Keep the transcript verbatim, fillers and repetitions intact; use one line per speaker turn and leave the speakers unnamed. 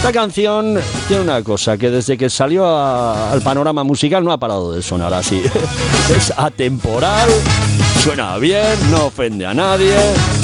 Esta canción tiene una cosa, que desde que salió a, al panorama musical no ha parado de sonar así. Es atemporal, suena bien, no ofende a nadie.